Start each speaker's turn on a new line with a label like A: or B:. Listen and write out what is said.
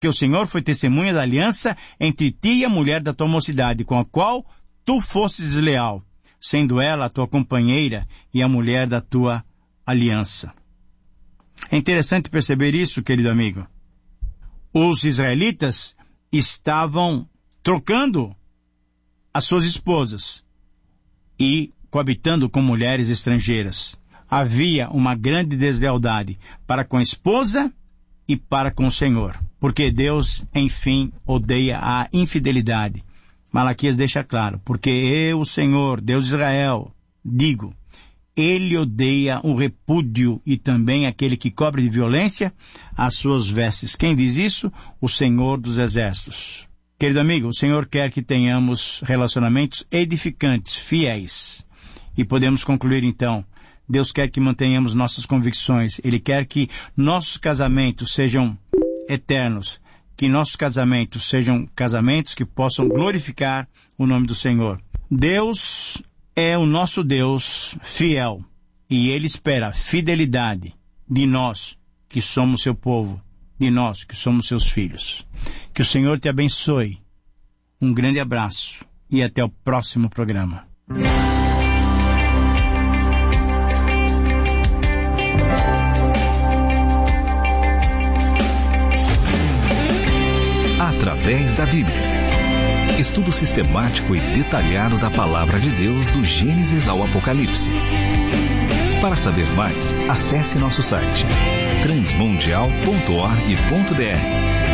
A: que o Senhor foi testemunha da aliança entre ti e a mulher da tua mocidade, com a qual tu fostes desleal, sendo ela a tua companheira e a mulher da tua aliança. É interessante perceber isso, querido amigo. Os israelitas estavam trocando as suas esposas e coabitando com mulheres estrangeiras. Havia uma grande deslealdade para com a esposa e para com o Senhor, porque Deus, enfim, odeia a infidelidade. Malaquias deixa claro, porque eu, o Senhor, Deus de Israel, digo, Ele odeia o repúdio e também aquele que cobre de violência as suas vestes. Quem diz isso? O Senhor dos Exércitos. Querido amigo, o Senhor quer que tenhamos relacionamentos edificantes, fiéis. E podemos concluir então, Deus quer que mantenhamos nossas convicções. Ele quer que nossos casamentos sejam eternos, que nossos casamentos sejam casamentos que possam glorificar o nome do Senhor. Deus é o nosso Deus fiel e Ele espera fidelidade de nós que somos seu povo, de nós que somos seus filhos. Que o Senhor te abençoe. Um grande abraço e até o próximo programa.
B: Através da Bíblia. Estudo sistemático e detalhado da Palavra de Deus do Gênesis ao Apocalipse. Para saber mais, acesse nosso site transmundial.org.br.